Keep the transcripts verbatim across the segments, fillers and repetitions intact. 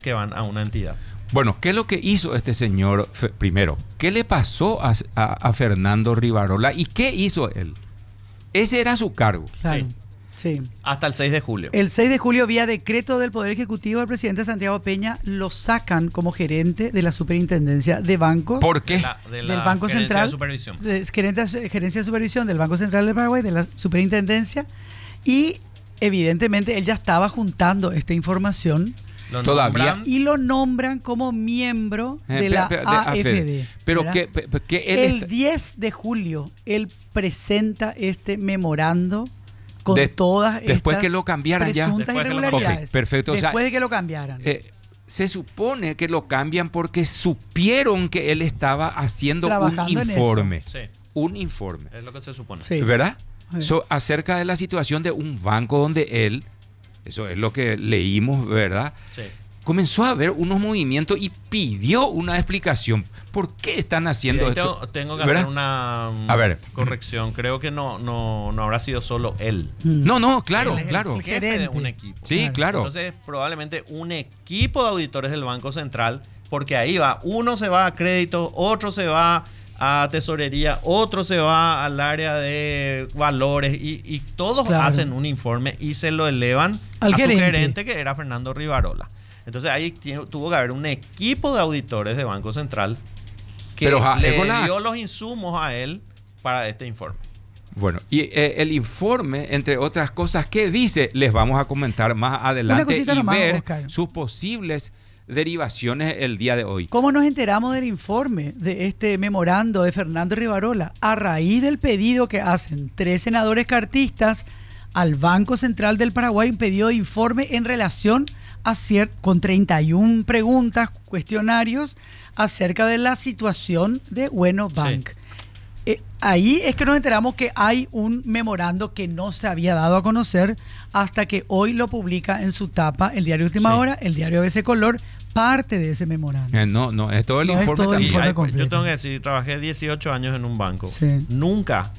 que van a una entidad. Bueno, ¿qué es lo que hizo este señor? Primero, ¿qué le pasó a, a, a Fernando Rivarola y qué hizo él? Ese era su cargo. Claro. Sí. Sí. Hasta el seis de julio. El seis de julio, vía decreto del Poder Ejecutivo, del presidente Santiago Peña lo sacan como gerente de la Superintendencia de Bancos. ¿Por qué? De la, de la del Banco gerencia Central. de supervisión. De, gerente, gerencia de supervisión del Banco Central del Paraguay, de la Superintendencia. Y evidentemente él ya estaba juntando esta información. Lo Todavía. nombran, Y lo nombran como miembro de Eh, la pe- pe- de A F D. A F D. Pero ¿verdad? que, pe- que él El está- diez de julio él presenta este memorando con De- todas después estas que lo cambiaran ya. presuntas Después que lo- irregularidades. Ok, perfecto, o sea, Después de que lo cambiaran. eh, se supone que lo cambian porque supieron que él estaba haciendo Trabajando un en informe. sí, Un informe. es lo que se supone. Sí. ¿Verdad? Sí. So, acerca de la situación de un banco donde él, eso es lo que leímos, ¿verdad? Sí. Comenzó a ver unos movimientos y pidió una explicación. ¿Por qué están haciendo Y ahí esto? tengo, tengo que ¿Verdad? hacer una um, A ver. corrección. Creo que no, no, no habrá sido solo él. Mm. No, no, claro, Él es el claro. jefe de Gerente. un equipo. Sí, claro. Entonces, probablemente un equipo de auditores del Banco Central, porque ahí va, uno se va a crédito, otro se va a tesorería, otro se va al área de valores y, y todos Claro. hacen un informe y se lo elevan Al a gerente. su gerente, que era Fernando Rivarola. Entonces ahí tiene- tuvo que haber un equipo de auditores de Banco Central que Pero, ja, le es con la- dio los insumos a él para este informe. Bueno, y eh, el informe, entre otras cosas, ¿qué dice? Les vamos a comentar más adelante cosita y nomás, ver Oscar. sus posibles derivaciones el día de hoy. ¿Cómo nos enteramos del informe de este memorando de Fernando Rivarola? A raíz del pedido que hacen tres senadores cartistas al Banco Central del Paraguay, un pedido de informe en relación a cier- con treinta y una preguntas, cuestionarios acerca de la situación de Bueno Bank. Sí. Eh, ahí es que nos enteramos que hay un memorando que no se había dado a conocer hasta que hoy lo publica en su tapa el diario Última Sí. Hora, el diario A B C Color, parte de ese memorando. Eh, no, no, es todo el No, es informe todo el Y también. informe hay- completo. yo tengo que decir, trabajé dieciocho años en un banco. Sí. Nunca,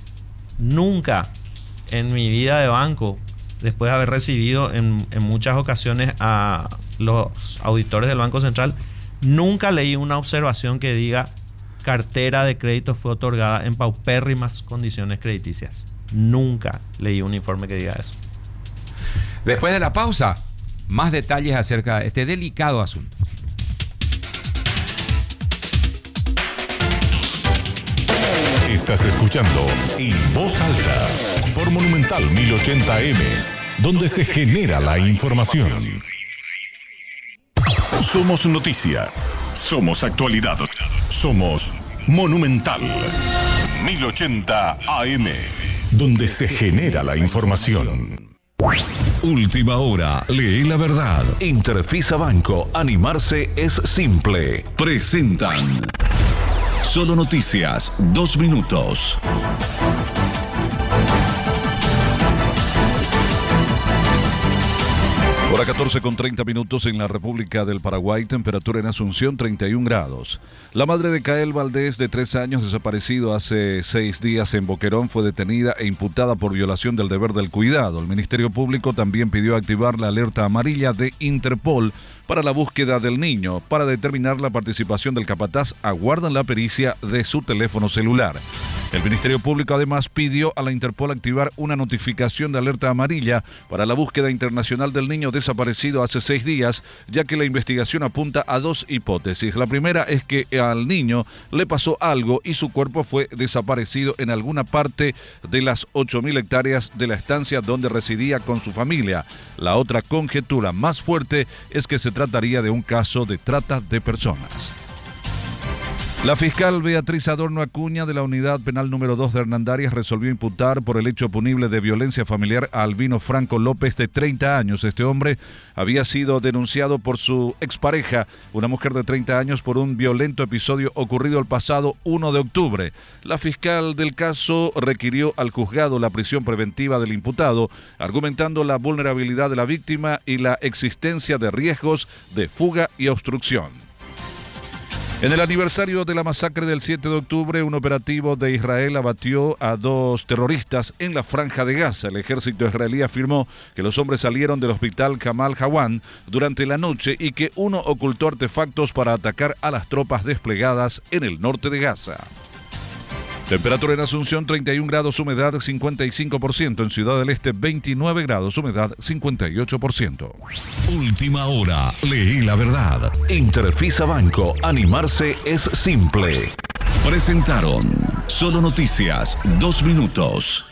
nunca en mi vida de banco, después de haber recibido en, en muchas ocasiones a los auditores del Banco Central, nunca leí una observación que diga cartera de crédito fue otorgada en paupérrimas condiciones crediticias. Nunca leí un informe que diga eso. Después de la pausa, más detalles acerca de este delicado asunto. Estás escuchando En Voz Alta por Monumental mil ochenta A M, donde se genera la información. Somos noticia, somos actualidad, somos Monumental mil ochenta A M, donde se genera la información. Última hora, lee la verdad. Interfisa Banco, animarse es simple. Presentan Solo Noticias, dos minutos. Hora catorce con treinta minutos en la República del Paraguay, temperatura en Asunción treinta y un grados. La madre de Cael Valdés, de tres años, desaparecido hace seis días en Boquerón, fue detenida e imputada por violación del deber del cuidado. El Ministerio Público también pidió activar la alerta amarilla de Interpol para la búsqueda del niño. Para determinar la participación del capataz, aguardan la pericia de su teléfono celular. El Ministerio Público además pidió a la Interpol activar una notificación de alerta amarilla para la búsqueda internacional del niño desaparecido hace seis días, ya que la investigación apunta a dos hipótesis. La primera es que al niño le pasó algo y su cuerpo fue desaparecido en alguna parte de las ocho mil hectáreas de la estancia donde residía con su familia. La otra conjetura más fuerte es que se trataría de un caso de trata de personas. La fiscal Beatriz Adorno Acuña de la Unidad Penal número dos de Hernandarias resolvió imputar por el hecho punible de violencia familiar a Albino Franco López, de treinta años. Este hombre había sido denunciado por su expareja, una mujer de treinta años, por un violento episodio ocurrido el pasado uno de octubre. La fiscal del caso requirió al juzgado la prisión preventiva del imputado, argumentando la vulnerabilidad de la víctima y la existencia de riesgos de fuga y obstrucción. En el aniversario de la masacre del siete de octubre, un operativo de Israel abatió a dos terroristas en la Franja de Gaza. El ejército israelí afirmó que los hombres salieron del hospital Kamal Hawan durante la noche y que uno ocultó artefactos para atacar a las tropas desplegadas en el norte de Gaza. Temperatura en Asunción treinta y un grados, humedad cincuenta y cinco por ciento. En Ciudad del Este veintinueve grados, humedad cincuenta y ocho por ciento. Última hora, leí la verdad. Interfisa Banco, animarse es simple. Presentaron Solo Noticias, dos minutos.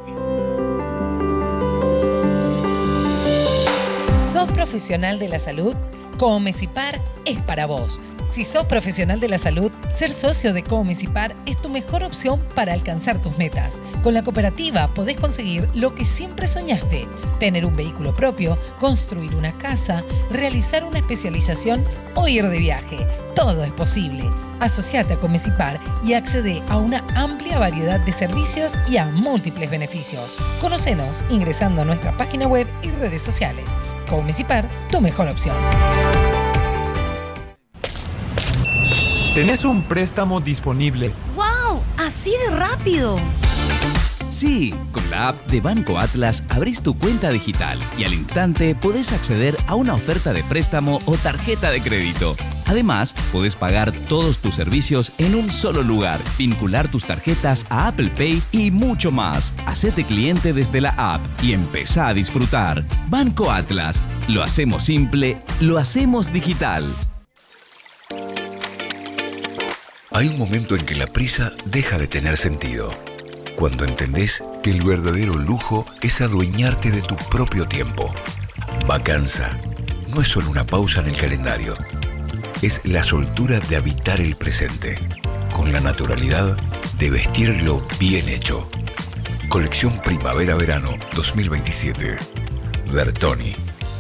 ¿Sos profesional de la salud? Comesipar es para vos. Si sos profesional de la salud, ser socio de Comesipar es tu mejor opción para alcanzar tus metas. Con la cooperativa podés conseguir lo que siempre soñaste: tener un vehículo propio, construir una casa, realizar una especialización o ir de viaje. Todo es posible. Asociate a Comesipar y accede a una amplia variedad de servicios y a múltiples beneficios. Conocenos ingresando a nuestra página web y redes sociales. Comesipar, tu mejor opción. ¿Tenés un préstamo disponible? ¡Wow! ¡Así de rápido! Sí, con la app de Banco Atlas abrís tu cuenta digital y al instante podés acceder a una oferta de préstamo o tarjeta de crédito. Además, podés pagar todos tus servicios en un solo lugar, vincular tus tarjetas a Apple Pay y mucho más. Hacete cliente desde la app y empezá a disfrutar. Banco Atlas. Lo hacemos simple, lo hacemos digital. Hay un momento en que la prisa deja de tener sentido. Cuando entendés que el verdadero lujo es adueñarte de tu propio tiempo. Vacanza no es solo una pausa en el calendario. Es la soltura de habitar el presente, con la naturalidad de vestirlo bien hecho. Colección Primavera-Verano dos mil veintisiete. Bertoni.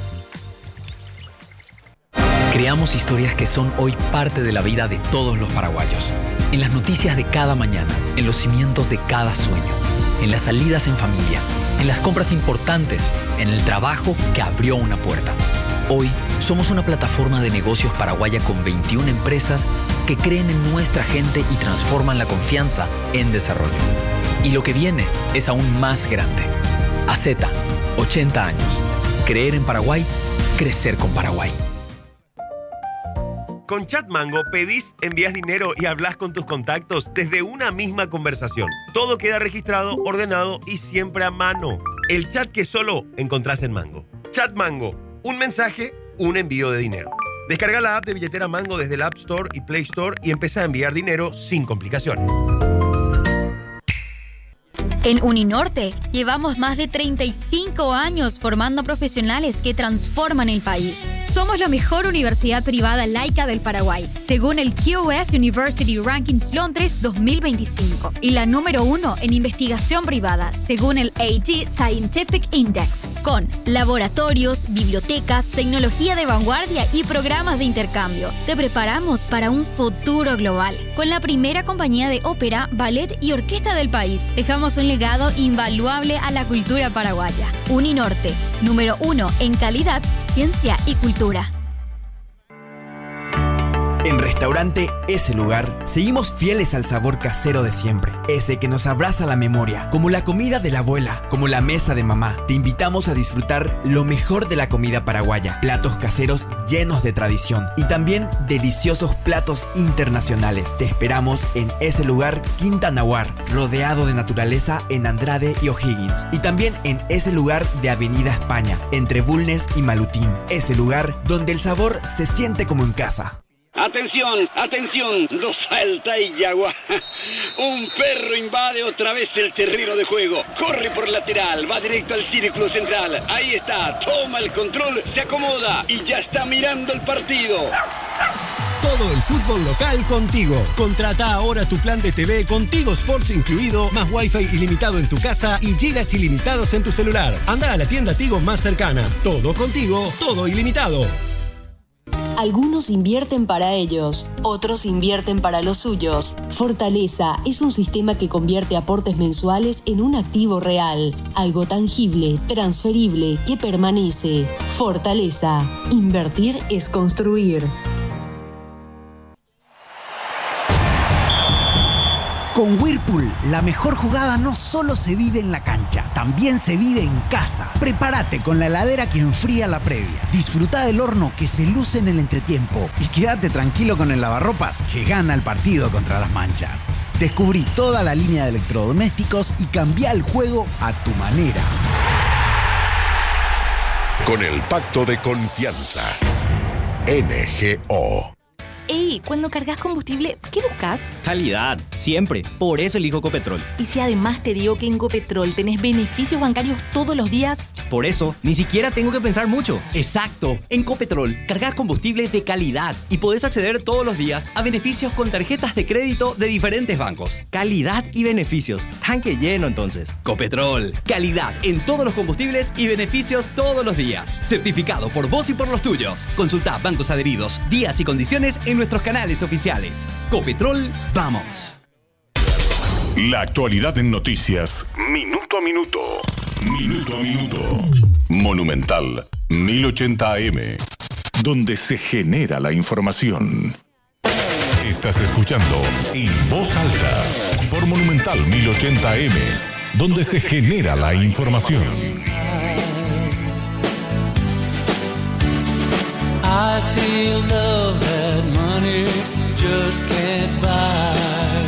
Creamos historias que son hoy parte de la vida de todos los paraguayos. En las noticias de cada mañana, en los cimientos de cada sueño, en las salidas en familia, en las compras importantes, en el trabajo que abrió una puerta. Hoy somos una plataforma de negocios paraguaya con veintiuna empresas que creen en nuestra gente y transforman la confianza en desarrollo. Y lo que viene es aún más grande. A Z, ochenta años. Creer en Paraguay, crecer con Paraguay. Con Chatmango pedís, envías dinero y hablas con tus contactos desde una misma conversación. Todo queda registrado, ordenado y siempre a mano. El chat que solo encontrás en Mango. Chatmango, un mensaje, un envío de dinero. Descarga la app de billetera Mango desde el App Store y Play Store y empieza a enviar dinero sin complicaciones. En Uninorte llevamos más de treinta y cinco años formando profesionales que transforman el país. Somos la mejor universidad privada laica del Paraguay, según el Q S University Rankings Londres dos mil veinticinco, y la número uno en investigación privada, según el A G Scientific Index, con laboratorios, bibliotecas, tecnología de vanguardia y programas de intercambio. Te preparamos para un futuro global. Con la primera compañía de ópera, ballet y orquesta del país, dejamos un legado invaluable a la cultura paraguaya. Uninorte, número uno en calidad, ciencia y cultura. En Restaurante Ese Lugar, seguimos fieles al sabor casero de siempre. Ese que nos abraza la memoria, como la comida de la abuela, como la mesa de mamá. Te invitamos a disfrutar lo mejor de la comida paraguaya. Platos caseros llenos de tradición y también deliciosos platos internacionales. Te esperamos en Ese Lugar, Quinta Nahuar, rodeado de naturaleza en Andrade y O'Higgins. Y también en Ese Lugar de Avenida España, entre Bulnes y Malutín. Ese Lugar donde el sabor se siente como en casa. Atención, atención, no falta y yagua. Un perro invade otra vez el terreno de juego. Corre por lateral, va directo al círculo central. Ahí está, toma el control, se acomoda y ya está mirando el partido. Todo el fútbol local contigo. Contrata ahora tu plan de T V con Tigo Sports incluido, más Wi-Fi ilimitado en tu casa y gigas ilimitados en tu celular. Anda a la tienda Tigo más cercana. Todo contigo, todo ilimitado. Algunos invierten para ellos, otros invierten para los suyos. Fortaleza es un sistema que convierte aportes mensuales en un activo real, algo tangible, transferible, que permanece. Fortaleza. Invertir es construir. Con Whirlpool, la mejor jugada no solo se vive en la cancha, también se vive en casa. Prepárate con la heladera que enfría la previa. Disfruta del horno que se luce en el entretiempo. Y quédate tranquilo con el lavarropas que gana el partido contra las manchas. Descubrí toda la línea de electrodomésticos y cambia el juego a tu manera. Con el pacto de confianza. N G O. Ey, cuando cargas combustible, ¿qué buscas? Calidad, siempre. Por eso elijo Copetrol. Y si además te digo que en Copetrol tenés beneficios bancarios todos los días. Por eso, ni siquiera tengo que pensar mucho. Exacto. En Copetrol, cargas combustible de calidad y podés acceder todos los días a beneficios con tarjetas de crédito de diferentes bancos. Calidad y beneficios. Tanque lleno entonces. Copetrol. Calidad en todos los combustibles y beneficios todos los días. Certificado por vos y por los tuyos. Consulta bancos adheridos, días y condiciones en nuestros canales oficiales. Copetrol, vamos. La actualidad en noticias, minuto a minuto. Minuto a minuto. Monumental mil ochenta A M, donde se genera la información. Estás escuchando En Voz Alta por Monumental mil ochenta A M, donde se genera la información. I feel love that money just can't buy.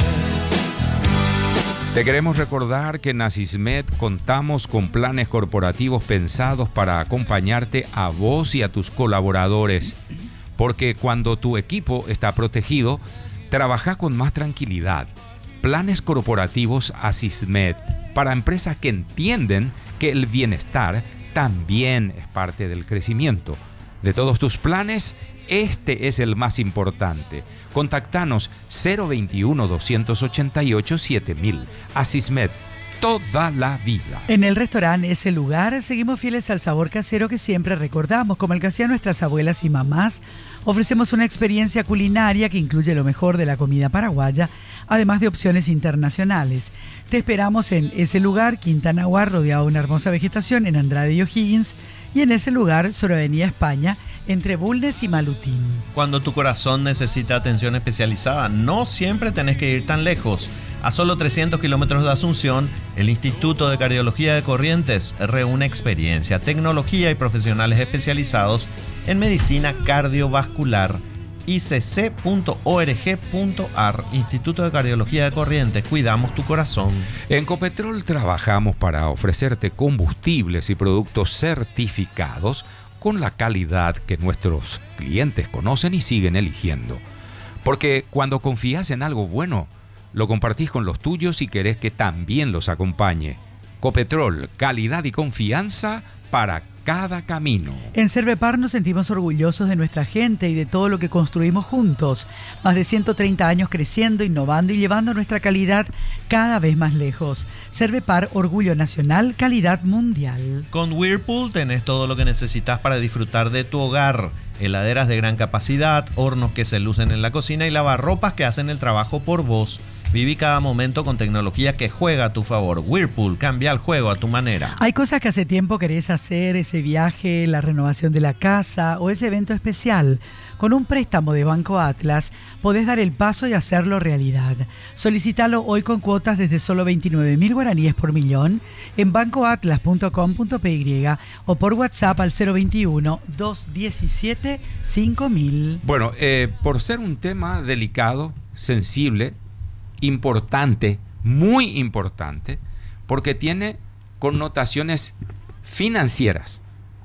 Te queremos recordar que en Asismed contamos con planes corporativos pensados para acompañarte a vos y a tus colaboradores, porque cuando tu equipo está protegido, trabaja con más tranquilidad. Planes corporativos Asismed para empresas que entienden que el bienestar también es parte del crecimiento. De todos tus planes, este es el más importante. Contactanos cero veintiuno, doscientos ochenta y ocho, siete mil. Asismed, toda la vida. En el restaurante Ese Lugar seguimos fieles al sabor casero que siempre recordamos, como el que hacían nuestras abuelas y mamás. Ofrecemos una experiencia culinaria que incluye lo mejor de la comida paraguaya, además de opciones internacionales. Te esperamos en Ese Lugar, Quinta Nahuar, rodeado de una hermosa vegetación en Andrade y O'Higgins, y en Ese Lugar, sobre Avenida España, entre Bulnes y Malutín. Cuando tu corazón necesita atención especializada, no siempre tenés que ir tan lejos. A solo trescientos kilómetros de Asunción, el Instituto de Cardiología de Corrientes reúne experiencia, tecnología y profesionales especializados en medicina cardiovascular. I C C punto org punto a r, Instituto de Cardiología de Corrientes, cuidamos tu corazón. En Copetrol trabajamos para ofrecerte combustibles y productos certificados con la calidad que nuestros clientes conocen y siguen eligiendo. Porque cuando confías en algo bueno, lo compartís con los tuyos y querés que también los acompañe. Copetrol, calidad y confianza para cada camino. En Cervepar nos sentimos orgullosos de nuestra gente y de todo lo que construimos juntos. Más de ciento treinta años creciendo, innovando y llevando nuestra calidad cada vez más lejos. Cervepar, orgullo nacional, calidad mundial. Con Whirlpool tenés todo lo que necesitas para disfrutar de tu hogar. Heladeras de gran capacidad, hornos que se lucen en la cocina y lavarropas que hacen el trabajo por vos. Viví cada momento con tecnología que juega a tu favor. Whirlpool, cambia el juego a tu manera. Hay cosas que hace tiempo querés hacer, ese viaje, la renovación de la casa o ese evento especial. Con un préstamo de Banco Atlas podés dar el paso y hacerlo realidad. Solicítalo hoy con cuotas desde solo veintinueve mil guaraníes por millón en banco atlas punto com punto p y o por WhatsApp al cero veintiuno, doscientos diecisiete, cinco mil. Bueno, eh, por ser un tema delicado, sensible, importante, muy importante, porque tiene connotaciones financieras,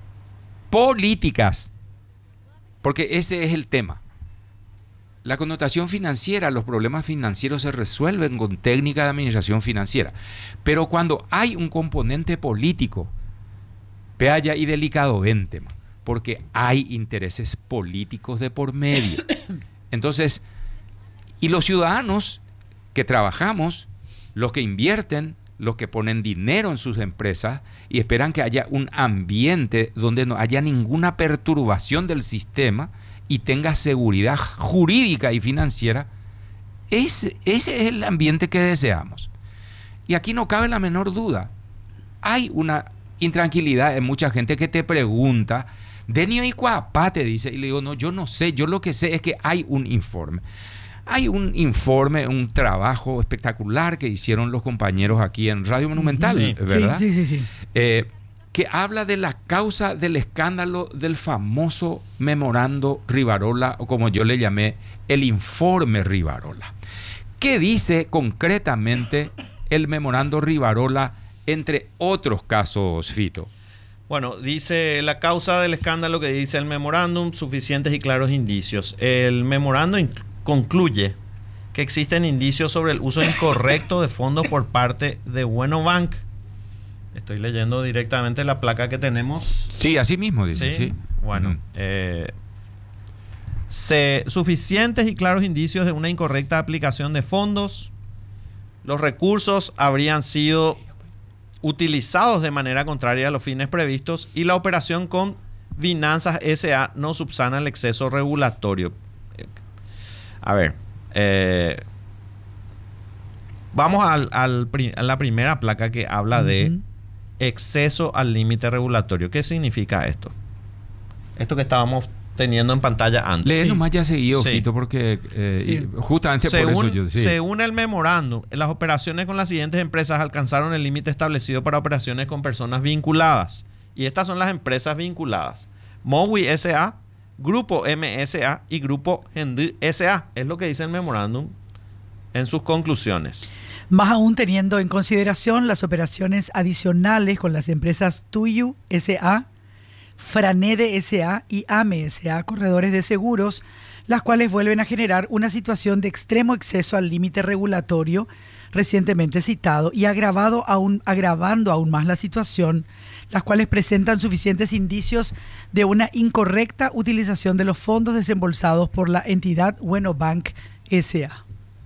políticas, porque ese es el tema. La connotación financiera, los problemas financieros se resuelven con técnica de administración financiera, pero cuando hay un componente político, peaya y delicado en tema, porque hay intereses políticos de por medio. Entonces, y los ciudadanos que trabajamos, los que invierten, los que ponen dinero en sus empresas y esperan que haya un ambiente donde no haya ninguna perturbación del sistema y tenga seguridad jurídica y financiera, ese, ese es el ambiente que deseamos. Y aquí no cabe la menor duda. Hay una intranquilidad en mucha gente que te pregunta, Denio y Cuapá te dice, y le digo, no, yo no sé, yo lo que sé es que hay un informe. Hay un informe, un trabajo espectacular que hicieron los compañeros aquí en Radio Monumental, Sí. ¿verdad? Sí, sí, sí, sí. Eh, que habla de la causa del escándalo del famoso memorando Rivarola, o como yo le llamé, el informe Rivarola. ¿Qué dice concretamente el memorando Rivarola, entre otros casos, Fito? Bueno, dice la causa del escándalo que dice el memorándum, suficientes y claros indicios. El memorándum concluye que existen indicios sobre el uso incorrecto de fondos por parte de Bueno Bank. Estoy leyendo directamente la placa que tenemos. Sí, así mismo dice, sí. Sí. Bueno, Mm. eh, se, suficientes y claros indicios de una incorrecta aplicación de fondos. Los recursos habrían sido utilizados de manera contraria a los fines previstos y la operación con Finanzas S A no subsana el exceso regulatorio. A ver, eh, vamos al, al pri- a la primera placa que habla de Ujú. exceso al límite regulatorio. ¿Qué significa esto? Esto que estábamos teniendo en pantalla antes. Lee Sí. nomás ya seguido, Sí. Fito, porque eh, Sí. y justamente según, por eso yo... Sí. según el memorándum, las operaciones con las siguientes empresas alcanzaron el límite establecido para operaciones con personas vinculadas. Y estas son las empresas vinculadas. Mowi S A, Grupo M S A y Grupo Gendú S A. Es lo que dice el memorándum en sus conclusiones. Más aún teniendo en consideración las operaciones adicionales con las empresas Tuyu S A, Franede S A y A M E S A, corredores de seguros, las cuales vuelven a generar una situación de extremo exceso al límite regulatorio recientemente citado y agravado aún, agravando aún más la situación, las cuales presentan suficientes indicios de una incorrecta utilización de los fondos desembolsados por la entidad Bueno Bank S A.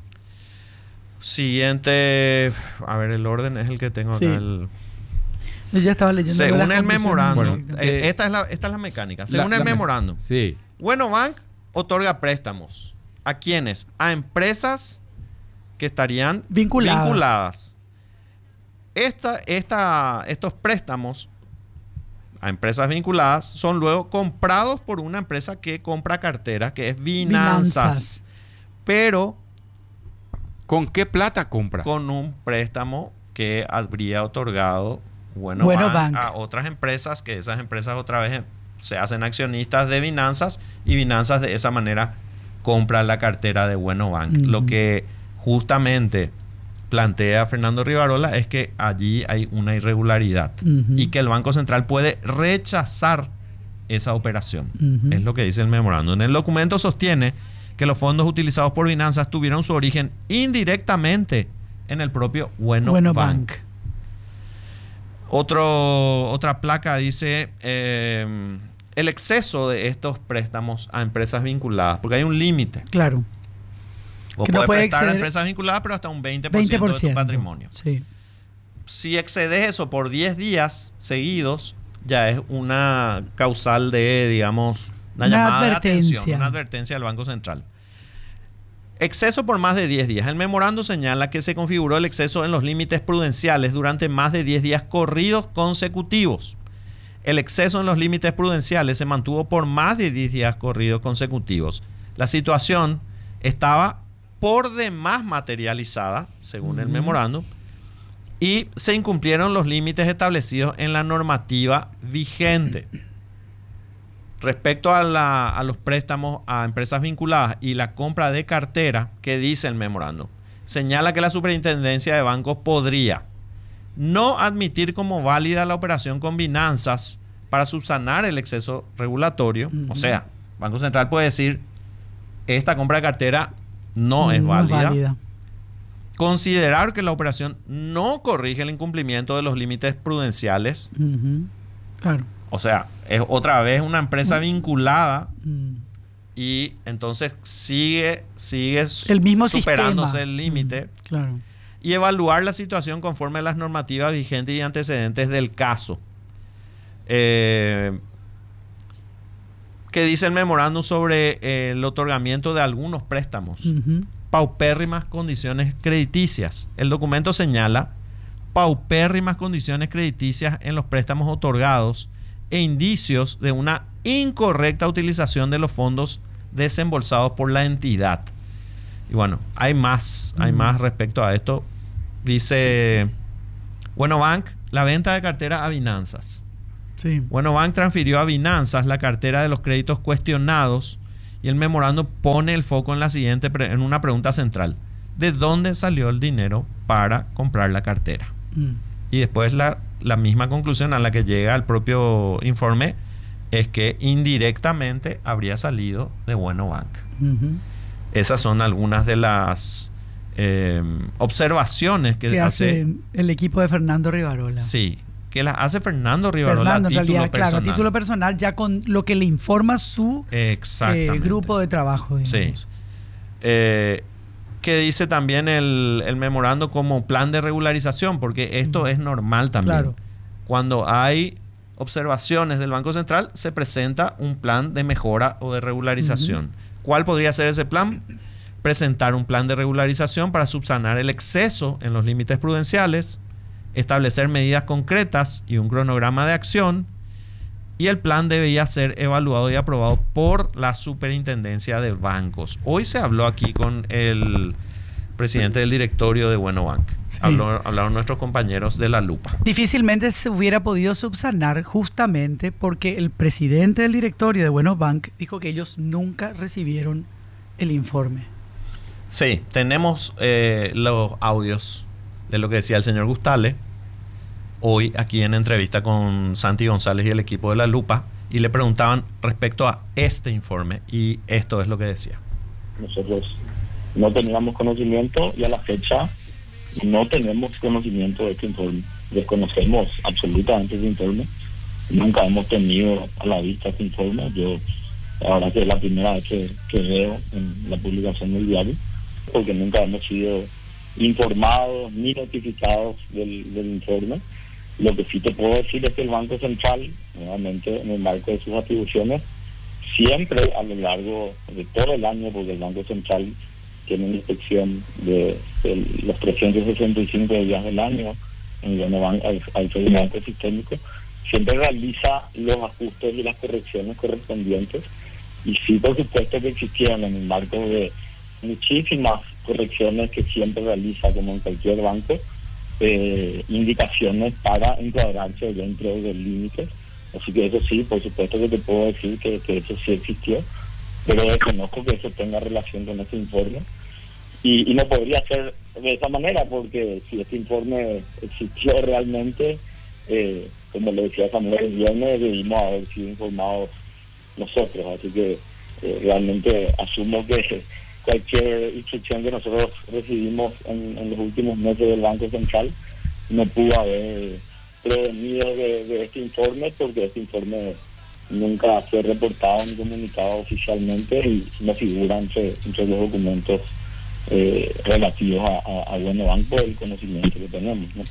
Siguiente, a ver, el orden es el que tengo acá. Sí. El, Yo ya estaba leyendo. según las el conclusiones. memorándum, Bueno, eh, eh, esta, es la, esta es la mecánica. Según La- el la me- memorándum, Sí. Bueno Bank otorga préstamos. ¿A quiénes? A empresas que estarían Vinculadas. vinculadas. Esta, esta, estos préstamos a empresas vinculadas son luego comprados por una empresa que compra cartera, que es Finanzas. Finanzas. Pero ¿Con qué plata compra? con un préstamo que habría otorgado Bueno, Bueno Bank, Bank. a otras empresas, que esas empresas otra vez se hacen accionistas de Finanzas y Finanzas de esa manera compra la cartera de Bueno Bank. Ujú. Lo que justamente plantea Fernando Rivarola es que allí hay una irregularidad Ujú. y que el Banco Central puede rechazar esa operación. Ujú. Es lo que dice el memorándum. En el documento sostiene que los fondos utilizados por Finanzas tuvieron su origen indirectamente en el propio Bueno, Bueno Bank. Bank. Otro, otra placa dice eh, el exceso de estos préstamos a empresas vinculadas, porque hay un límite. Claro. O Que no puedes puede prestar a exceder empresas vinculadas, pero hasta un veinte por ciento, veinte por de tu ciento. patrimonio. Sí. Si excedes eso por diez días seguidos, ya es una causal de, digamos, una, Una llamada advertencia. de atención, una advertencia del Banco Central. Exceso por más de diez días. El memorando señala que se configuró el exceso en los límites prudenciales durante más de diez días corridos consecutivos. El exceso en los límites prudenciales se mantuvo por más de diez días corridos consecutivos. La situación estaba por demás materializada, según el Ujú. memorándum, y se incumplieron los límites establecidos en la normativa vigente. Respecto a, la, a los préstamos a empresas vinculadas y la compra de cartera, ¿qué dice el memorándum? Señala que la Superintendencia de Bancos podría no admitir como válida la operación con Finanzas para subsanar el exceso regulatorio. Ujú. O sea, Banco Central puede decir, esta compra de cartera no es No válida. Considerar que la operación no corrige el incumplimiento de los límites prudenciales. Ujú. Claro. O sea, es otra vez una empresa vinculada Mm. y entonces sigue, sigue El mismo superándose sistema. el límite. Mm, claro. Y evaluar la situación conforme a las normativas vigentes y antecedentes del caso. Eh, ¿Qué dice el memorándum sobre eh, el otorgamiento de algunos préstamos? Ujú. Paupérrimas condiciones crediticias. El documento señala paupérrimas condiciones crediticias en los préstamos otorgados e indicios de una incorrecta utilización de los fondos desembolsados por la entidad. Y bueno, hay más, hay Mm. más respecto a esto. Dice, bueno, Bank, la venta de cartera a Binanzas. Sí. Bueno, Bank transfirió a Binanzas la cartera de los créditos cuestionados y el memorando pone el foco en la siguiente, pre- en una pregunta central. ¿De dónde salió el dinero para comprar la cartera? Mm. Y después la, la misma conclusión a la que llega el propio informe es que indirectamente habría salido de Bueno Bank. Ujú. Esas son algunas de las eh, observaciones que, Que hace, hace el equipo de Fernando Rivarola. sí, que las hace Fernando Rivarola Fernando, a en título realidad, claro, a personal. título personal, ya con lo que le informa su eh, Exactamente. grupo de trabajo. Sí. digamos. Eh, que dice también el, el memorando como plan de regularización, porque esto es normal también. Claro. Cuando hay observaciones del Banco Central, se presenta un plan de mejora o de regularización. ¿Cuál podría ser ese plan? Presentar un plan de regularización para subsanar el exceso en los límites prudenciales, establecer medidas concretas y un cronograma de acción, y el plan debía ser evaluado y aprobado por la Superintendencia de Bancos. Hoy se habló aquí con el presidente del directorio de Bueno Bank. Sí. Habló, hablaron nuestros compañeros de La Lupa. Difícilmente se hubiera podido subsanar justamente porque el presidente del directorio de Bueno Bank dijo que ellos nunca recibieron el informe. Sí, tenemos eh, los audios de lo que decía el señor Gustale hoy aquí en entrevista con Santi González y el equipo de La Lupa, y le preguntaban respecto a este informe, y esto es lo que decía. Nosotros no teníamos conocimiento y a la fecha no tenemos conocimiento de este informe. Desconocemos absolutamente este informe. Nunca hemos tenido a la vista este informe. Yo, ahora que es la primera vez que, que veo en la publicación del diario, porque nunca hemos sido informados ni notificados del, del informe. Lo que sí te puedo decir es que el Banco Central, nuevamente en el marco de sus atribuciones, siempre a lo largo de todo el año, porque el Banco Central tiene una inspección de, de los trescientos sesenta y cinco días del año, en el banco, al, al banco sistémico, siempre realiza los ajustes y las correcciones correspondientes. Y sí, por supuesto que existieron en el marco de muchísimas correcciones que siempre realiza, como en cualquier banco, eh, indicaciones para encuadrarse dentro del límite. Así que eso sí, por supuesto que te puedo decir que, que eso sí existió, pero desconozco que eso tenga relación con este informe. Y, y no podría ser de esa manera, porque si este informe existió realmente, eh, como le decía Samuel el viernes, debimos haber sido informados nosotros. Así que eh, realmente asumo que cualquier instrucción que nosotros recibimos en, en los últimos meses del Banco Central no pudo haber prevenido de, de este informe, porque este informe nunca fue reportado ni comunicado oficialmente y no figura entre, entre los documentos eh, relativos a, a, a Bueno Banco, el conocimiento que tenemos, ¿no?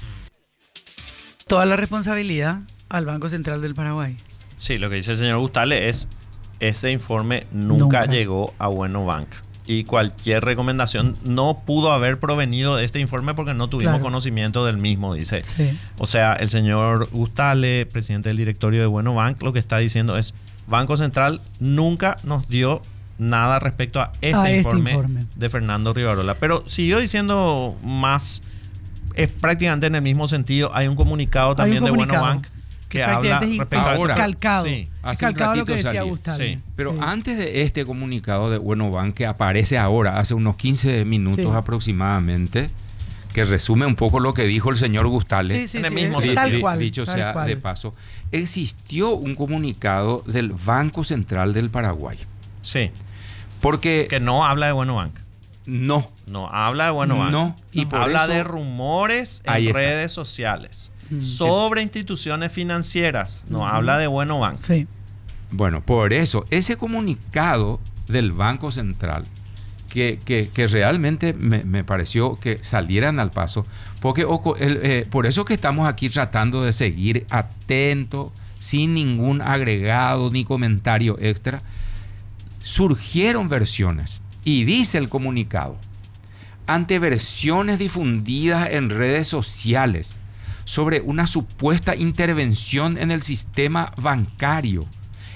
Toda la responsabilidad al Banco Central del Paraguay. Sí, lo que dice el señor Gustale es, ese informe nunca, Nunca. llegó a Bueno Bank. Y cualquier recomendación no pudo haber provenido de este informe porque no tuvimos Claro. conocimiento del mismo, dice. Sí. O sea, el señor Gustale, presidente del directorio de Bueno Bank, lo que está diciendo es, Banco Central nunca nos dio nada respecto a este, A este informe, informe. de Fernando Rivarola. Pero siguió diciendo más, es prácticamente en el mismo sentido. Hay un comunicado también Hay un de Bueno comunicado Bank que, que habla prácticamente es respecto a Ahora, calcado. Sí. Es calcado lo que decía salió. Gustavo. Sí. Pero Sí. antes de este comunicado de Bueno Bank, que aparece ahora, hace unos quince minutos Sí. aproximadamente, que resume un poco lo que dijo el señor Gustale, Sí, sí, En el sí, mismo es sentido. tal Di- cual, dicho tal sea cual. de paso, existió un comunicado del Banco Central del Paraguay. Sí. Porque Que no habla de Bueno Bank. no, No habla de Bueno Bank. No, y por habla eso- de rumores Ahí en está. redes sociales Mm. sobre instituciones financieras. No Ujú. habla de Bueno Bank. Sí. bueno, por eso, ese comunicado del Banco Central, que, que, que realmente me, me pareció que salieran al paso, porque oco, el, eh, por eso que estamos aquí tratando de seguir atento, sin ningún agregado ni comentario extra, surgieron versiones, y dice el comunicado, ante versiones difundidas en redes sociales sobre una supuesta intervención en el sistema bancario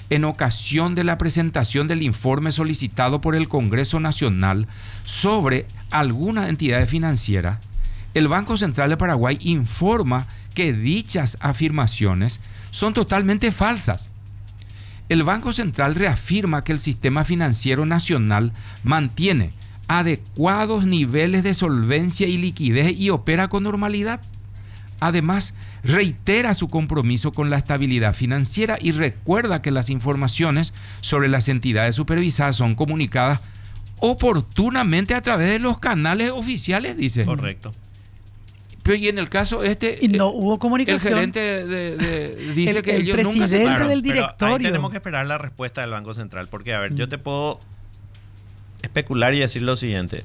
en ocasión de la presentación del informe solicitado por el Congreso Nacional sobre algunas entidades financieras, el Banco Central de Paraguay informa que dichas afirmaciones son totalmente falsas. El Banco Central reafirma que el sistema financiero nacional mantiene adecuados niveles de solvencia y liquidez y opera con normalidad. Además, reitera su compromiso con la estabilidad financiera y recuerda que las informaciones sobre las entidades supervisadas son comunicadas oportunamente a través de los canales oficiales, dice. Correcto. Pero y en el caso este, y no hubo comunicación. El gerente de, de, dice el, que el ellos presidente nunca se Claro, del pero directorio. ahí tenemos que esperar la respuesta del Banco Central, porque a ver, Mm. yo te puedo especular y decir lo siguiente.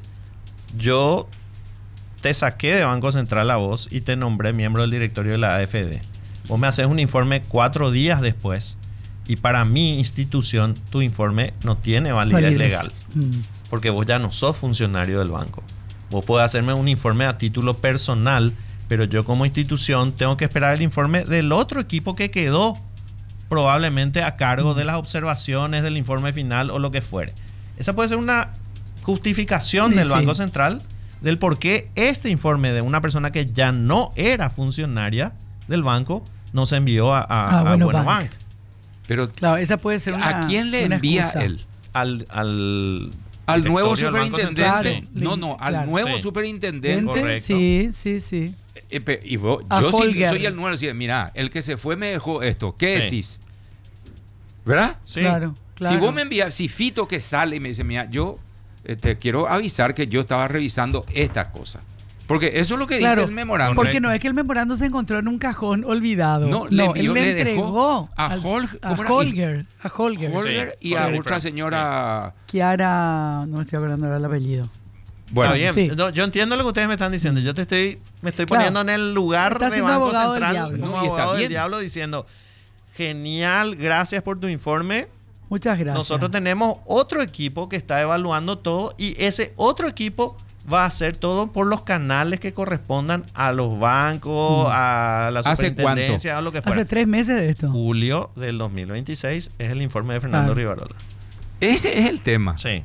Yo te saqué de Banco Central a vos y te nombré miembro del directorio de la A F D. Vos me haces un informe cuatro días después y para mi institución tu informe no tiene validez, Validez. legal, Mm. porque vos ya no sos funcionario del banco. Vos podés hacerme un informe a título personal, pero yo como institución tengo que esperar el informe del otro equipo que quedó probablemente a cargo de las observaciones del informe final o lo que fuere. Esa puede ser una justificación Sí, del sí. Banco Central del por qué este informe de una persona que ya no era funcionaria del banco no se envió a, a, Ah, a Bueno Bueno Bank. Bank. Pero Claro, esa puede ser una. ¿a quién le una envía excusa. él? Al, al, Al nuevo directorio del Banco superintendente. Central. No, no, al Claro. nuevo Sí. superintendente. Correcto. Sí, sí, sí. Eh, pe- y vos- A yo sí Holger. soy el nuevo, decía, mira, el que se fue me dejó esto. ¿Qué Sí. decís? ¿Verdad? Sí. Claro, claro. Si vos me envías, si Fito que sale y me dice, mira, yo eh, te quiero avisar que yo estaba revisando esta cosa. Porque eso es lo que Claro, dice el memorándum. porque no es que el memorando se encontró en un cajón olvidado. No, No, le envió- él le, le dejó entregó a al- Holger- a ¿cómo era? Holger, a Holger. Holger Sí, y a Holger. otra señora. Kiara, no me estoy acordando ahora el apellido. Bueno, Está bien. sí. No, yo entiendo lo que ustedes me están diciendo. Yo te estoy, me estoy Claro. poniendo en el lugar Está de siendo Banco abogado del Central diablo. como No, y está abogado del bien. diablo diciendo, genial, gracias por tu informe. Muchas gracias. Nosotros tenemos otro equipo que está evaluando todo y ese otro equipo va a hacer todo por los canales que correspondan a los bancos, Mm. a la ¿Hace superintendencia, a lo que fuera. Hace tres meses de esto. Julio del dos mil veintiséis es el informe de Fernando Claro. Rivarola. ese es el tema. Sí.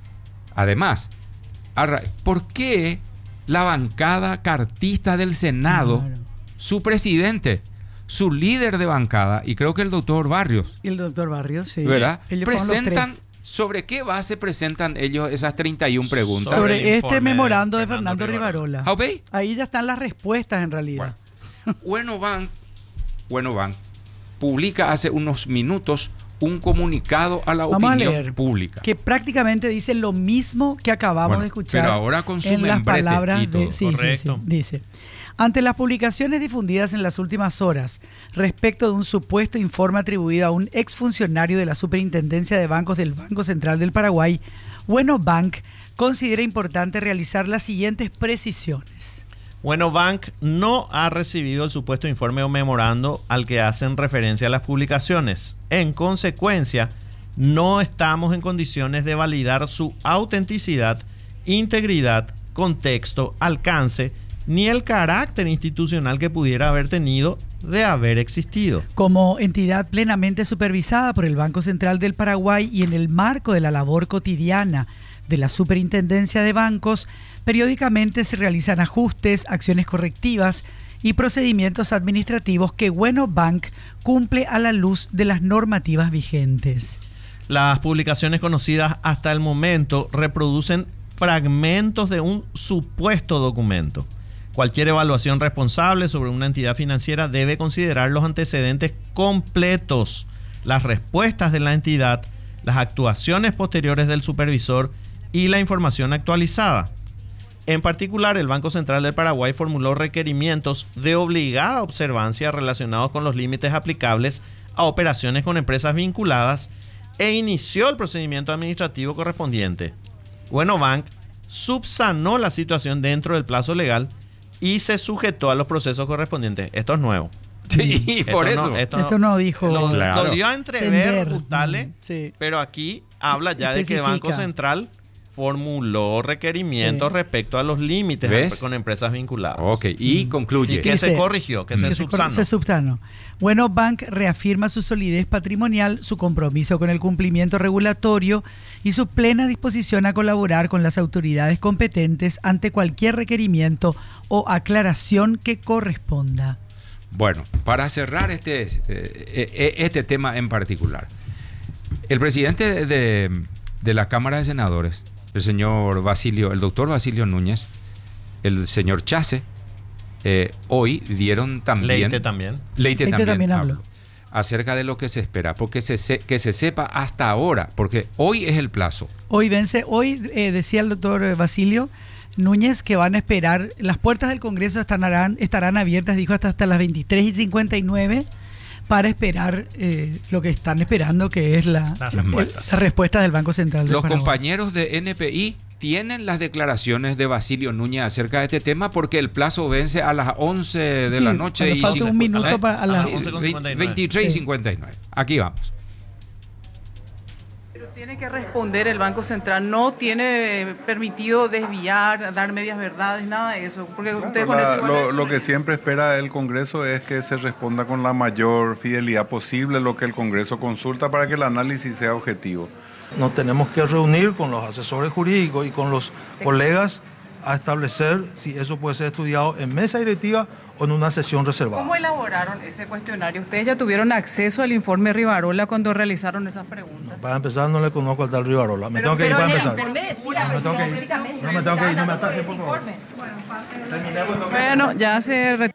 Además, arra- ¿por qué la bancada cartista del Senado, Claro. su presidente, su líder de bancada, y creo que el doctor Barrios, Y el doctor Barrios, sí. ¿verdad? Ellos fueron los Presentan, tres. ¿sobre qué base presentan ellos esas treinta y una preguntas? Sobre Sobre el este informe memorando de de Fernando Fernando Rivarola. ¿Ah, ve? Ahí ya están las respuestas en realidad. Bueno Bank, Bueno Bank publica hace unos minutos un comunicado a la Vamos a opinión leer. pública. Que prácticamente dice lo mismo que acabamos Bueno, de escuchar. pero ahora con su en las membrete palabras y todo. de sí, sí, sí, Correcto. dice. Ante las publicaciones difundidas en las últimas horas respecto de un supuesto informe atribuido a un exfuncionario de la Superintendencia de Bancos del Banco Central del Paraguay, Bueno Bank considera importante realizar las siguientes precisiones. Bueno, Bank no ha recibido el supuesto informe o memorando al que hacen referencia las publicaciones. En consecuencia, no estamos en condiciones de validar su autenticidad, integridad, contexto, alcance, ni el carácter institucional que pudiera haber tenido de haber existido. Como entidad plenamente supervisada por el Banco Central del Paraguay y en el marco de la labor cotidiana de la Superintendencia de Bancos, periódicamente se realizan ajustes, acciones correctivas y procedimientos administrativos que Bueno Bank cumple a la luz de las normativas vigentes. Las publicaciones conocidas hasta el momento reproducen fragmentos de un supuesto documento. Cualquier evaluación responsable sobre una entidad financiera debe considerar los antecedentes completos, las respuestas de la entidad, las actuaciones posteriores del supervisor y la información actualizada. En particular, el Banco Central del Paraguay formuló requerimientos de obligada observancia relacionados con los límites aplicables a operaciones con empresas vinculadas e inició el procedimiento administrativo correspondiente. Bueno Bank subsanó la situación dentro del plazo legal y se sujetó a los procesos correspondientes. Esto es nuevo. Sí, por Esto eso. no- esto Esto no dijo. Lo, Claro. lo dio a entrever Entender. Gustale, Mm, sí. pero aquí habla ya de que el Banco Especifica. Central formuló requerimientos Sí. respecto a los límites ¿Ves? con empresas vinculadas. Ok, y concluye. Y que Dice- se corrigió, que Mm. se Que subsanó. Se subsanó. Bueno, Bank reafirma su solidez patrimonial, su compromiso con el cumplimiento regulatorio y su plena disposición a colaborar con las autoridades competentes ante cualquier requerimiento o aclaración que corresponda. Bueno, para cerrar este, eh, eh, este tema en particular, el presidente de, de la Cámara de Senadores, el señor Basilio, el doctor Basilio Núñez, el señor Chase, eh, hoy dieron también... Leite también. Leite, Leite también, también habló, habló. acerca de lo que se espera, porque se, se- que se sepa hasta ahora, porque hoy es el plazo. Hoy vence, hoy eh, decía el doctor Basilio Núñez que van a esperar, las puertas del Congreso estarán, estarán abiertas, dijo, hasta, hasta las veintitrés y cincuenta y nueve para esperar eh, lo que están esperando, que es la, Las el- respuestas. la respuesta del Banco Central del Los Paraguay. compañeros de N P I tienen las declaraciones de Basilio Núñez acerca de este tema porque el plazo vence a las once de Sí, la noche cuando y falta cincu- un minuto ¿eh? para- a las Sí, once con cincuenta y nueve. veintitrés y Sí. cincuenta y nueve. Aquí vamos. Pero tiene que responder el Banco Central, no tiene permitido desviar, dar medias verdades, nada de eso. Porque ustedes con La- eso igual- lo, lo que siempre espera el Congreso es que se responda con la mayor fidelidad posible lo que el Congreso consulta para que el análisis sea objetivo. Nos tenemos que reunir con los asesores jurídicos y con los colegas a establecer si eso puede ser estudiado en mesa directiva o en una sesión reservada. ¿Cómo elaboraron ese cuestionario? ¿Ustedes ya tuvieron acceso al informe Rivarola cuando realizaron esas preguntas? Para empezar, no le conozco al tal Rivarola. Me tengo que ir para empezar. No me tengo que ir. No me tengo que ir, no me ataque, por favor. Bueno, ya se... re-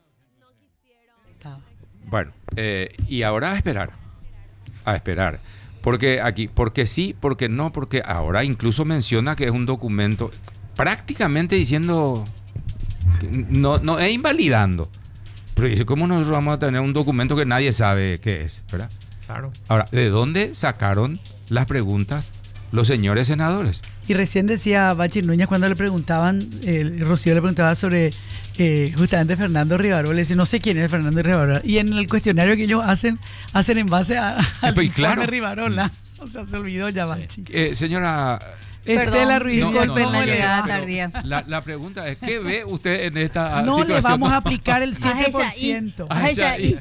Bueno, eh, y ahora a esperar. A esperar. Porque aquí, porque sí, porque no, porque ahora incluso menciona que es un documento prácticamente diciendo, que no, no es invalidando. Pero dice, ¿cómo nosotros vamos a tener un documento que nadie sabe qué es? ¿Verdad? Claro. Ahora, ¿de dónde sacaron las preguntas los señores senadores? Y recién decía Bachi Núñez cuando le preguntaban, eh, Rocío le preguntaba sobre eh, justamente Fernando Rivarola, dice, no sé quién es Fernando Rivarola. Y en el cuestionario que ellos hacen, hacen en base a, al Pues, informe claro. Rivarola. O sea, se olvidó ya Bachi. Eh, señora... Estela Ruiz. No, no, disculpe no, la no, llegada pero tardía. La, la pregunta es, ¿qué ve usted en esta No le situación? vamos a aplicar el siete por ciento. Ah, ya, y-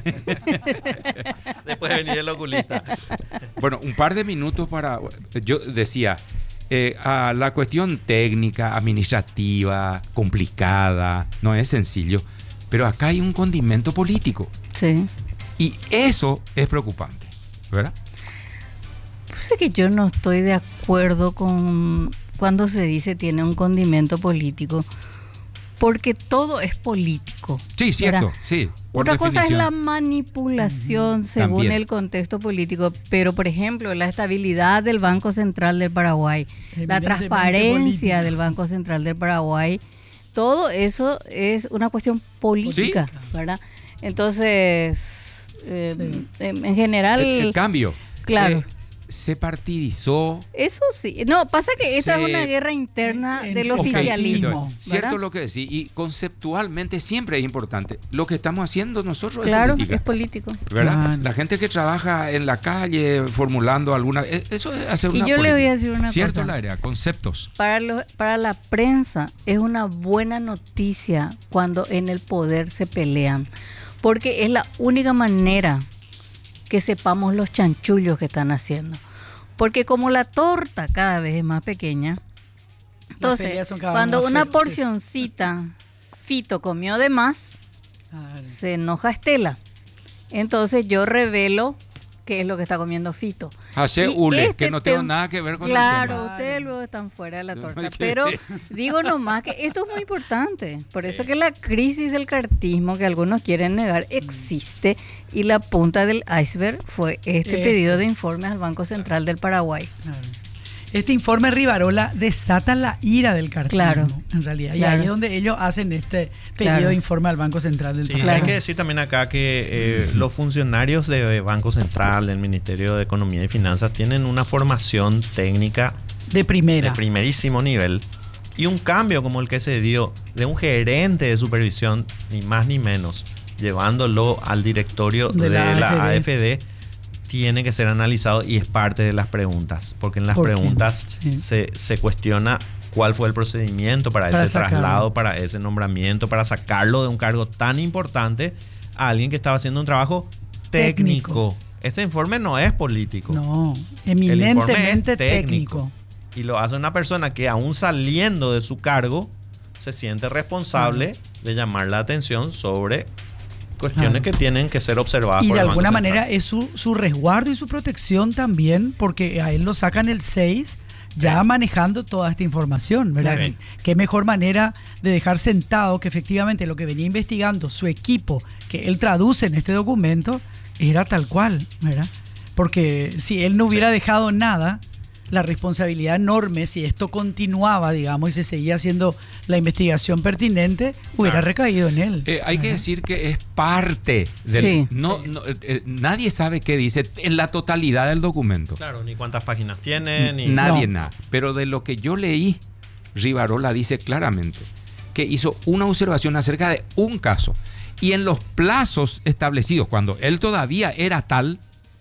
Después de venir el oculista. Bueno, un par de minutos para... Yo decía, eh, a la cuestión técnica, administrativa, complicada, no es sencillo, pero acá hay un condimento político. Sí. Y eso es preocupante, ¿verdad? Pues es que yo no estoy de acuerdo con cuando se dice tiene un condimento político, porque todo es político. Sí, cierto, ¿verdad? sí. por Otra cosa es definición. la manipulación según También. el contexto político, pero por ejemplo la estabilidad del Banco Central del Paraguay, la Evidentemente transparencia política. del Banco Central del Paraguay, todo eso es una cuestión política, ¿verdad? Entonces, eh, en, en general... El, el cambio. Claro. Eh, se partidizó. Eso sí. No, pasa que esta Se- es una guerra interna del Ok, oficialismo. entonces, cierto ¿verdad? lo que decís, y conceptualmente siempre es importante. Lo que estamos haciendo nosotros Claro, es política. es político. ¿Verdad? Claro. La gente que trabaja en la calle formulando alguna... e- Eso es hacer Y una yo le voy a política. decir una Cierto, cosa. Laura, conceptos. Para, lo- para la prensa es una buena noticia cuando en el poder se pelean, porque es la única manera que sepamos los chanchullos que están haciendo. Porque como la torta cada vez es más pequeña, entonces peleas son cada cuando vez más una fuertes. porcioncita Fito comió de más, se enoja Estela. Entonces yo revelo qué es lo que está comiendo Fito. Hace Y hule, este que no tengo tem- nada que ver con Claro, el tema. ustedes luego están fuera de la torta. ¿Qué? Pero digo nomás que esto es muy importante. Por eso que la crisis del cartismo, que algunos quieren negar, existe. Y la punta del iceberg fue este Este. pedido de informes al Banco Central del Paraguay. Este informe Rivarola desata la ira del cartismo, Claro. en realidad. Y Claro. ahí es donde ellos hacen este pedido Claro. de informe al Banco Central del Sí, Paraguay. hay que decir también acá que eh, los funcionarios de Banco Central, del Ministerio de Economía y Finanzas, tienen una formación técnica de primera, de primerísimo nivel, y un cambio como el que se dio de un gerente de supervisión, ni más ni menos, llevándolo al directorio de, De la la, A F D. A F D, tiene que ser analizado y es parte de las preguntas, porque en las ¿Por qué? preguntas Sí. se, se cuestiona cuál fue el procedimiento para, Para ese sacarlo. traslado, para ese nombramiento, para sacarlo de un cargo tan importante a alguien que estaba haciendo un trabajo técnico. Técnico. Este informe no es político. No, El informe eminentemente es técnico. Y lo hace una persona que aún saliendo de su cargo se siente responsable de llamar la atención sobre cuestiones Claro. que tienen que ser observadas Y por de el Banco alguna Central. manera es su, su resguardo y su protección también, porque a él lo sacan el seis ya manejando toda esta información, ¿verdad? Sí. Qué mejor manera de dejar sentado que efectivamente lo que venía investigando su equipo, que él traduce en este documento, era tal cual, ¿verdad? Porque si él no hubiera dejado nada, la responsabilidad enorme, si esto continuaba, digamos, y se seguía haciendo la investigación pertinente, hubiera Claro. recaído en él. Eh, hay que decir que es parte del... Sí. no, no, eh, eh, nadie sabe qué dice en la totalidad del documento. Claro, ni cuántas páginas tiene, ni... Nadie No. nada. Pero de lo que yo leí, Rivarola dice claramente que hizo una observación acerca de un caso. Y en los plazos establecidos, cuando él todavía era tal,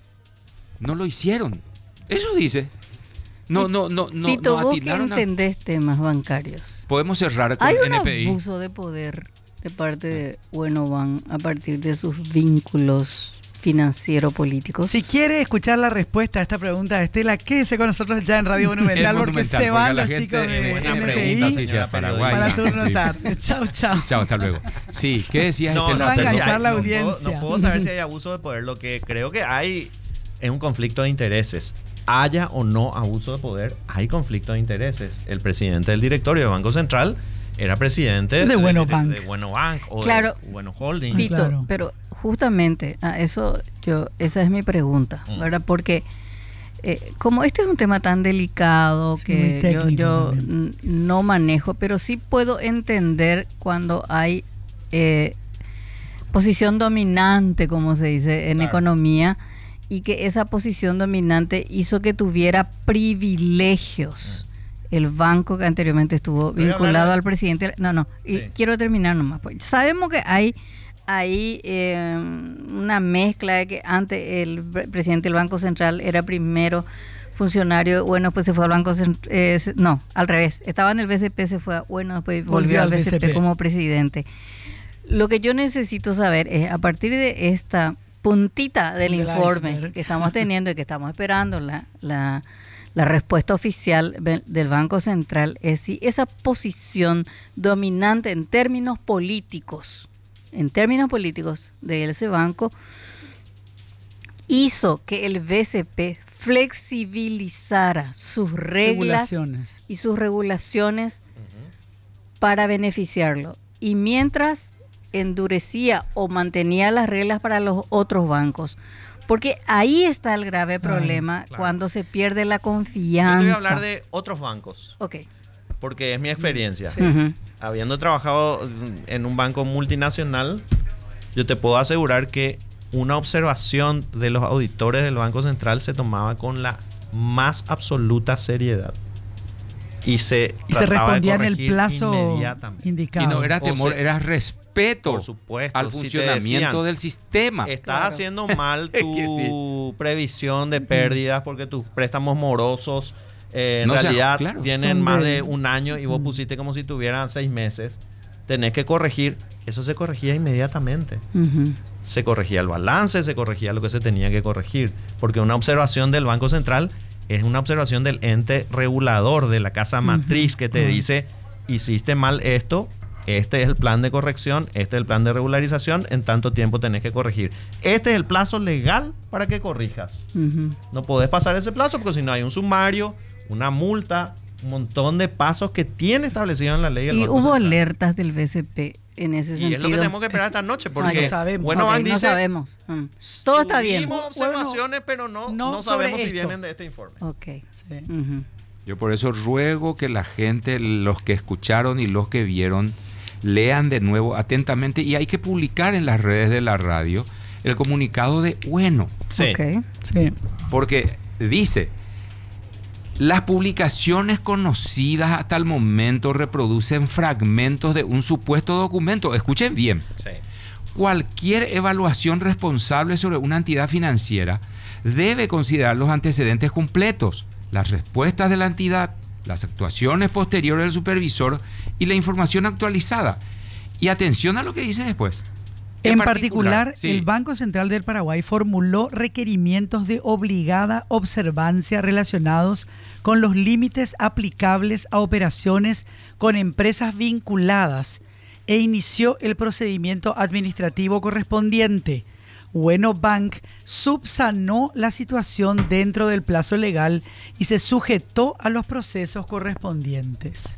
no lo hicieron. Eso dice. No, no, no, no, Fito, no vos que atinaron a- entendés temas bancarios. Podemos cerrar con Hay un N P I. abuso de poder de parte de Buenovan a partir de sus vínculos financiero-políticos. Si quiere escuchar la respuesta a esta pregunta, Estela, quédese con nosotros ya en Radio Monumental, Es porque Monumental, se porque van la los gente chicos de buena N P pregunta, I Patricia Paraguay. para turno tarde. Chao, chao. Chao, hasta luego. Sí, ¿qué decías, No, Estela? no, sé si enganchar hay- la no audiencia. puedo, no puedo saber si hay abuso de poder. Lo que creo que hay es un conflicto de intereses. Haya o no abuso de poder, hay conflicto de intereses. El presidente del directorio del Banco Central era presidente De Bueno Bank. de Bueno Bank o Claro. de Bueno Holding. Fito, Claro. pero justamente a eso yo esa es mi pregunta, Mm. ¿verdad? Porque eh, como este es un tema tan delicado Sí, que muy yo, técnico yo también. n- no manejo, pero sí puedo entender cuando hay eh, posición dominante, como se dice en Claro. economía, y que esa posición dominante hizo que tuviera privilegios. El banco que anteriormente estuvo Voy a vinculado hablar de- al presidente. No, no, y Sí. quiero terminar nomás. Pues sabemos que hay hay eh, una mezcla de que antes el pre- presidente del Banco Central era primero funcionario, bueno, pues se fue al Banco Central, no, al revés, estaba en el B C P, se fue, a, bueno, después volvió, Volvió al al B C P, B C P como presidente. Lo que yo necesito saber es, a partir de esta puntita del Del informe iceberg. que estamos teniendo y que estamos esperando la, la, la respuesta oficial be- del Banco Central, es si esa posición dominante en términos políticos, en términos políticos de ese banco, hizo que el B C P flexibilizara sus reglas Regulaciones. y sus regulaciones para beneficiarlo. Y mientras endurecía o mantenía las reglas para los otros bancos. Porque ahí está el grave Claro, problema claro. cuando se pierde la Yo confianza. te voy a hablar de otros bancos. Ok. Porque es mi experiencia. Sí. Ujú. Habiendo trabajado en un banco multinacional, yo te puedo asegurar que una observación de los auditores del Banco Central se tomaba con la más absoluta seriedad. Y se, Y se trataba de respondía en el corregir plazo inmediatamente. indicado. Y no era O temor, sea, era respeto por supuesto, al si te funcionamiento decían, del sistema. Estás Claro. haciendo mal Es tu que sí. previsión de pérdidas porque tus préstamos morosos eh, en No, o sea, realidad claro. tienen Son más de- de un año y vos pusiste como si tuvieran seis meses. Tenés que corregir. Eso se corregía inmediatamente. Ujú. Se corregía el balance, se corregía lo que se tenía que corregir. Porque una observación del Banco Central es una observación del ente regulador de la casa matriz que te Ujú. dice, hiciste mal esto, este es el plan de corrección, este es el plan de regularización, en tanto tiempo tenés que corregir. Este es el plazo legal para que corrijas. Ujú. No podés pasar ese plazo porque si no hay un sumario, una multa, un montón de pasos que tiene establecido en la ley. el Y Banco hubo Central. alertas del B C P en ese Y sentido. es lo que tenemos que esperar esta noche No, porque no sabemos. bueno, Ok, Bank no dice, sabemos. Mm. Todo está bien. tuvimos observaciones, pero no, no no, sobre sabemos si esto. vienen de este informe. Ok. Sí. Ujú. Yo por eso ruego que la gente, los que escucharon y los que vieron, lean de nuevo atentamente y hay que publicar en las redes de la radio el comunicado de bueno. Sí. Ok. Sí. Porque dice, las publicaciones conocidas hasta el momento reproducen fragmentos de un supuesto documento. Escuchen bien. Sí. Cualquier evaluación responsable sobre una entidad financiera debe considerar los antecedentes completos, las respuestas de la entidad, las actuaciones posteriores del supervisor y la información actualizada. Y atención a lo que dice después. En, en particular, particular sí. el Banco Central del Paraguay formuló requerimientos de obligada observancia relacionados con los límites aplicables a operaciones con empresas vinculadas e inició el procedimiento administrativo correspondiente. Bueno Bank subsanó la situación dentro del plazo legal y se sujetó a los procesos correspondientes.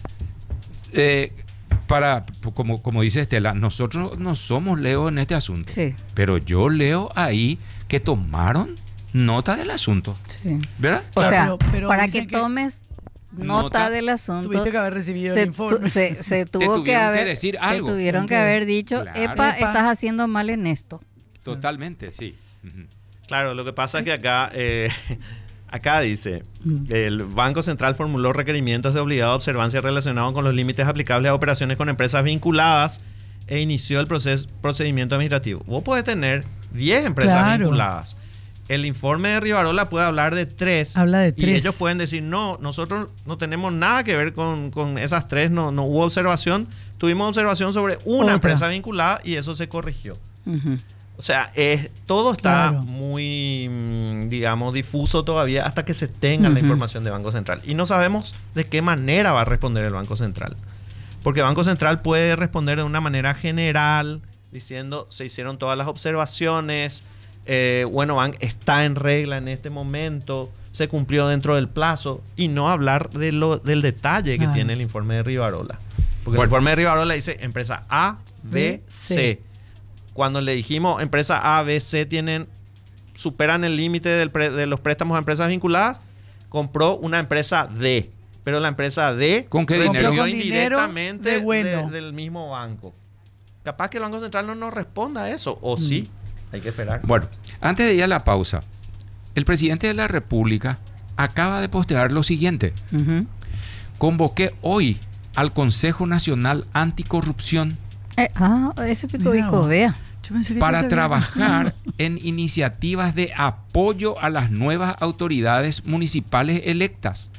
Eh, para, como, como dice Estela, nosotros no somos Leo en este asunto, sí. pero yo leo ahí que tomaron nota del asunto, sí. ¿verdad? O claro. sea, pero, pero para que, que tomes nota, nota del asunto, tuviste que haber recibido se, el informe. Tu, se, se tuvo que haber, que decir algo. Te tuvieron okay. que haber dicho, claro. epa, epa, estás haciendo mal en esto. Totalmente, sí. Uh-huh. Claro, lo que pasa es que acá, eh, acá dice, el Banco Central formuló requerimientos de obligada observancia relacionados con los límites aplicables a operaciones con empresas vinculadas e inició el proces, procedimiento administrativo. Vos podés tener diez empresas claro. vinculadas. El informe de Rivarola puede hablar de tres. Habla de tres. Y ellos pueden decir, no, nosotros no tenemos nada que ver con, con esas tres, no, no hubo observación. Tuvimos observación sobre una Otra. empresa vinculada y eso se corrigió. Uh-huh. O sea, eh, todo está claro. muy, digamos, difuso todavía hasta que se tenga uh-huh. la información del Banco Central. Y no sabemos de qué manera va a responder el Banco Central. Porque el Banco Central puede responder de una manera general, diciendo, se hicieron todas las observaciones, eh, bueno, Bank está en regla en este momento, se cumplió dentro del plazo, y no hablar de lo, del detalle que ah. tiene el informe de Rivarola. Porque bueno. el informe de Rivarola dice empresa A, B, C. C. Cuando le dijimos empresa A, B, C tienen, superan el límite de los préstamos a empresas vinculadas, compró una empresa D. Pero la empresa D ¿con qué dinero? Con indirectamente de bueno. de, del mismo banco. Capaz que el Banco Central no nos responda a eso. O mm. sí, hay que esperar. Bueno, antes de ir a la pausa, el presidente de la República acaba de postear lo siguiente. Uh-huh. Convoqué hoy al Consejo Nacional Anticorrupción eh, ah, ese pico bico, vea. para trabajar en iniciativas de apoyo a las nuevas autoridades municipales electas.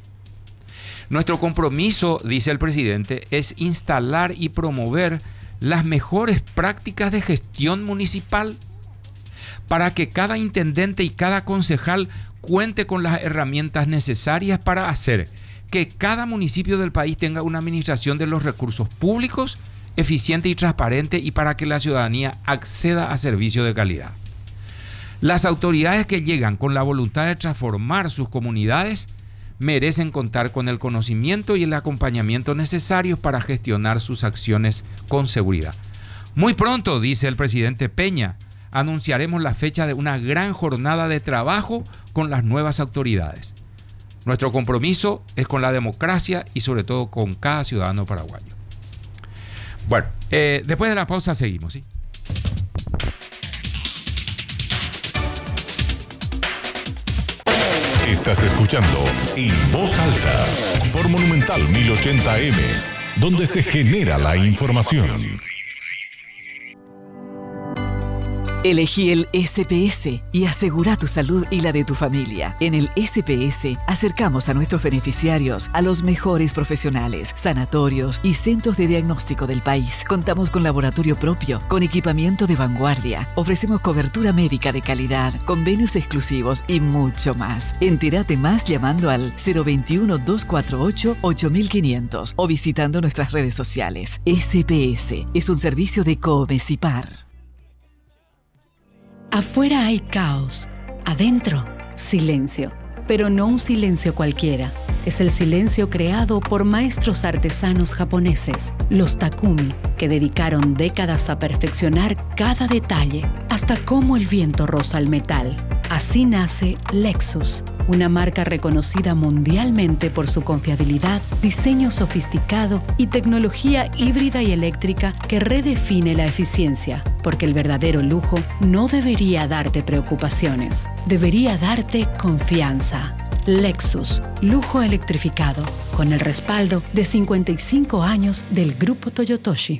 Nuestro compromiso, dice el presidente, es instalar y promover las mejores prácticas de gestión municipal para que cada intendente y cada concejal cuente con las herramientas necesarias para hacer que cada municipio del país tenga una administración de los recursos públicos eficiente y transparente y para que la ciudadanía acceda a servicios de calidad. Las autoridades que llegan con la voluntad de transformar sus comunidades merecen contar con el conocimiento y el acompañamiento necesarios para gestionar sus acciones con seguridad. Muy pronto, dice el presidente Peña, anunciaremos la fecha de una gran jornada de trabajo con las nuevas autoridades. Nuestro compromiso es con la democracia y sobre todo con cada ciudadano paraguayo. Bueno, eh, después de la pausa seguimos, ¿sí? Estás escuchando En Voz Alta por Monumental mil ochenta eme, donde se genera la información. Elegí el S P S y asegura tu salud y la de tu familia. En el S P S acercamos a nuestros beneficiarios a los mejores profesionales, sanatorios y centros de diagnóstico del país. Contamos con laboratorio propio, con equipamiento de vanguardia. Ofrecemos cobertura médica de calidad, convenios exclusivos y mucho más. Entérate más llamando al cero veintiuno, doscientos cuarenta y ocho, ocho mil quinientos o visitando nuestras redes sociales. S P S es un servicio de Comesipar. Afuera hay caos, adentro, silencio. Pero no un silencio cualquiera. Es el silencio creado por maestros artesanos japoneses, los Takumi, que dedicaron décadas a perfeccionar cada detalle, hasta cómo el viento roza el metal. Así nace Lexus, una marca reconocida mundialmente por su confiabilidad, diseño sofisticado y tecnología híbrida y eléctrica que redefine la eficiencia, porque el verdadero lujo no debería darte preocupaciones, debería darte confianza. Lexus, lujo electrificado, con el respaldo de cincuenta y cinco años del Grupo Toyotoshi.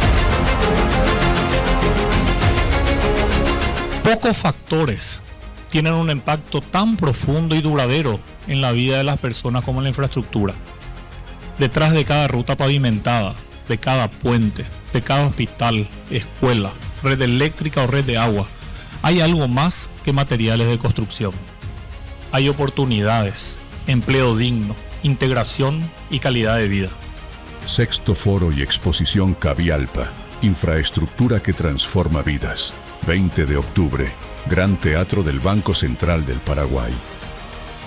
Pocos factores tienen un impacto tan profundo y duradero en la vida de las personas como en la infraestructura. Detrás de cada ruta pavimentada, de cada puente, de cada hospital, escuela, red eléctrica o red de agua, hay algo más que materiales de construcción. Hay oportunidades, empleo digno, integración y calidad de vida. Sexto Foro y Exposición Cavialpa. Infraestructura que transforma vidas. veinte de octubre. Gran Teatro del Banco Central del Paraguay.